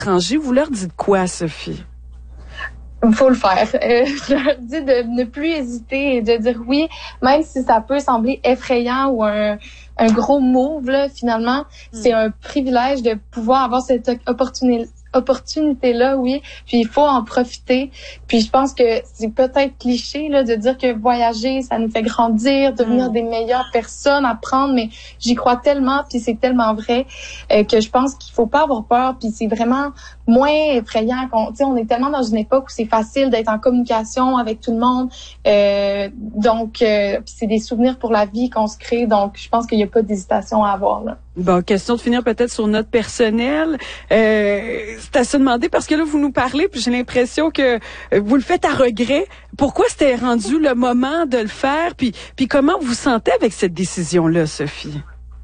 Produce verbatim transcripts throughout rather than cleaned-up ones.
étrangers, vous leur dites quoi, Sophie? Il faut le faire. Euh, je leur dis de ne plus hésiter et de dire oui, même si ça peut sembler effrayant ou un, un gros move, là, finalement, mm. c'est un privilège de pouvoir avoir cette opportunité opportunité-là, oui, puis il faut en profiter. Puis je pense que c'est peut-être cliché là de dire que voyager, ça nous fait grandir, devenir mm. des meilleures personnes, apprendre, mais j'y crois tellement, puis c'est tellement vrai euh, que je pense qu'il faut pas avoir peur, puis c'est vraiment moins effrayant. Qu'on, tu sais, on est tellement dans une époque où c'est facile d'être en communication avec tout le monde, euh, donc euh, puis c'est des souvenirs pour la vie qu'on se crée, donc je pense qu'il y a pas d'hésitation à avoir là. Bon, question de finir peut-être sur notre personnel. Euh, c'est à se demander parce que là, vous nous parlez, puis j'ai l'impression que vous le faites à regret. Pourquoi c'était rendu le moment de le faire? Puis, puis comment vous vous sentez avec cette décision-là, Sophie?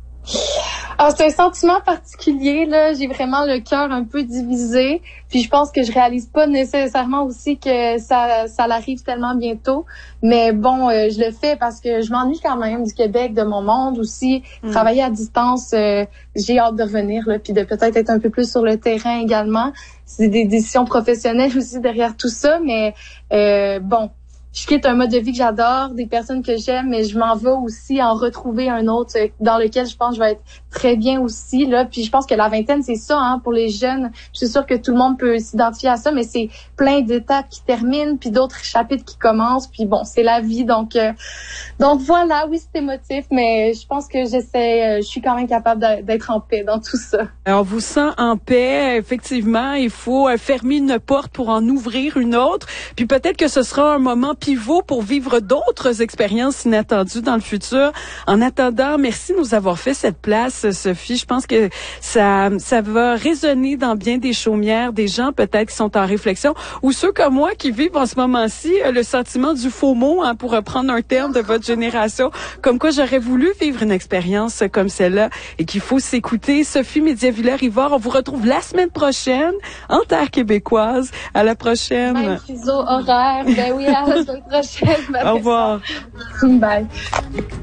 Alors, c'est un sentiment particulier, là. J'ai vraiment le cœur un peu divisé. Puis je pense que je réalise pas nécessairement aussi que ça, ça l'arrive tellement bientôt. Mais bon, euh, je le fais parce que je m'ennuie quand même du Québec, de mon monde aussi. Mm. Travailler à distance, euh, j'ai hâte de revenir, là, puis de peut-être être un peu plus sur le terrain également. C'est des décisions professionnelles aussi derrière tout ça, mais euh, bon. Je quitte un mode de vie que j'adore, des personnes que j'aime, mais je m'en vais aussi en retrouver un autre dans lequel je pense que je vais être très bien aussi, là. Puis je pense que la vingtaine, c'est ça, hein, pour les jeunes. Je suis sûre que tout le monde peut s'identifier à ça, mais c'est plein d'étapes qui terminent, puis d'autres chapitres qui commencent, puis bon, c'est la vie. Donc, euh, donc voilà, oui, c'est émotif, mais je pense que j'essaie, je suis quand même capable d'être en paix dans tout ça. Alors, on vous sent en paix, effectivement. Il faut fermer une porte pour en ouvrir une autre, puis peut-être que ce sera un moment pivot pour vivre d'autres expériences inattendues dans le futur. En attendant, merci de nous avoir fait cette place, Sophie. Je pense que ça, ça va résonner dans bien des chaumières, des gens peut-être qui sont en réflexion, ou ceux comme moi qui vivent en ce moment-ci le sentiment du FOMO, hein, pour reprendre un terme de votre génération, comme quoi j'aurais voulu vivre une expérience comme celle-là et qu'il faut s'écouter. Sophie Médiavillers-Rivard, on vous retrouve la semaine prochaine en terre québécoise. À la prochaine. Même fuseau horaire. Ben oui, à la semaine prochaine. Au revoir. Bye.